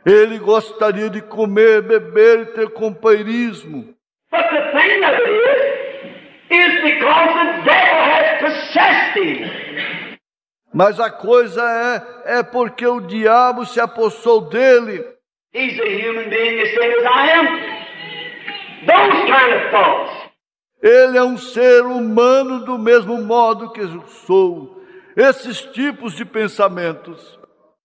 Ele gostaria de comer, beber e ter companheirismo. But the thing of it is because the devil has possessed him. Mas a coisa é porque o diabo se apossou dele. He's a human being the same as I am. Those kind of thoughts. Ele é um ser humano do mesmo modo que eu sou. Esses tipos de pensamentos.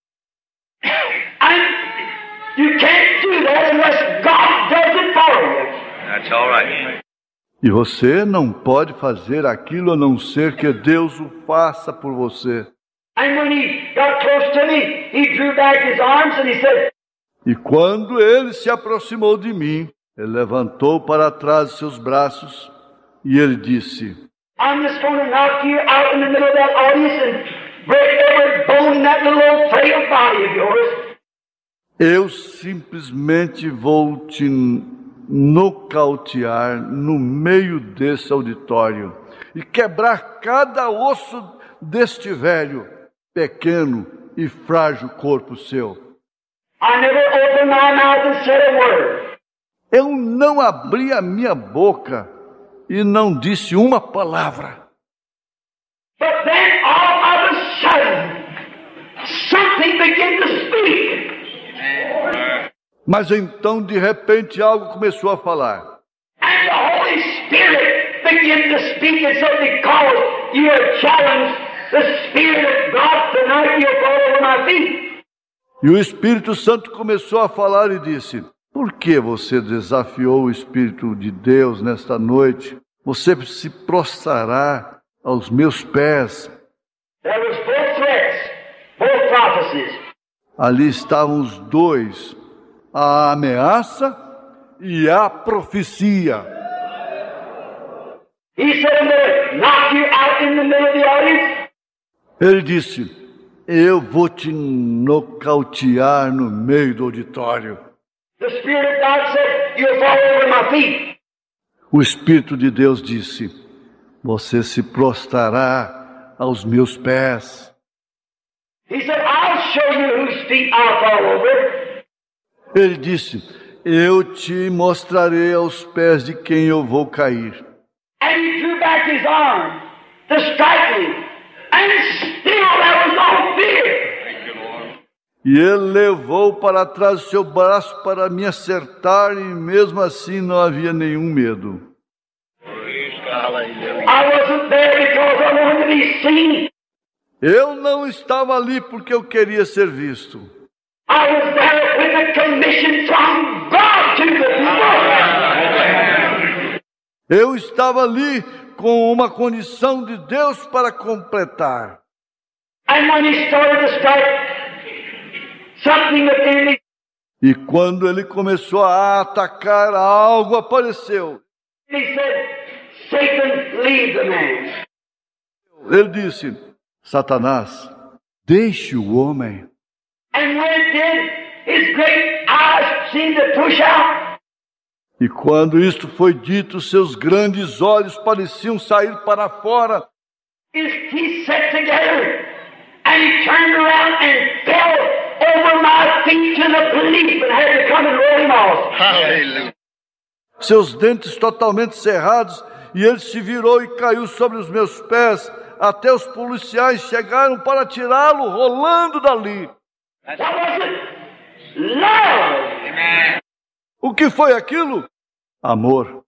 And you can't do that unless God does it for you. That's all right. E você não pode fazer aquilo a não ser que Deus o faça por você. And when he got close to me, he drew back his arms and he said, E quando ele se aproximou de mim, ele levantou para trás seus braços e ele disse: I'm just going to knock you out in the middle of that audience and break every bone in that little old frail body of yours. Eu simplesmente vou te nocautear no meio desse auditório e quebrar cada osso deste velho, pequeno e frágil corpo seu. I never opened my mouth and said a word. Eu não abri a minha boca e não disse uma palavra. But then all of a sudden, something began to speak. Mas então, de repente, algo começou a falar. And the Holy Spirit began to speak. And so because you are challenged, the Spirit of God tonight, you'll fall over my feet. E o Espírito Santo começou a falar e disse: por que você desafiou o Espírito de Deus nesta noite? Você se prostrará aos meus pés. There was both threats, both prophecies. Ali estavam os dois, a ameaça e a profecia. He said, I'm going to knock you out in the middle of the audience. Ele disse: eu vou te nocautear no meio do auditório. The Spirit of God said, you'll fall over my feet. O Espírito de Deus disse: você se prostrará aos meus pés. He said, I'll show you whose feet I'll fall over. Ele disse: eu te mostrarei aos pés de quem eu vou cair. And he drew back his arm to strike me. And still there was no fear. E ele levou para trás o seu braço para me acertar, e mesmo assim não havia nenhum medo. I wasn't there because I wanted to be seen. Eu não estava ali porque eu queria ser visto. I was there with a commission from God to the people. Eu estava ali com uma condição de Deus para completar. And when he started to strike, something within me. E quando ele começou a atacar, algo apareceu. He said, Satan, leave the man. Ele disse: Satanás, deixe o homem. And when it did, his great eyes seemed to push out. E quando isto foi dito, seus grandes olhos pareciam sair para fora. His teeth set together, and he turned around and fell over my feet to the policeman had to come and roll him off. Hallelujah. Seus dentes totalmente cerrados, e ele se virou e caiu sobre os meus pés. Até os policiais chegaram para tirá-lo, rolando dali. What was it? Love. Amen. O que foi aquilo? Amor.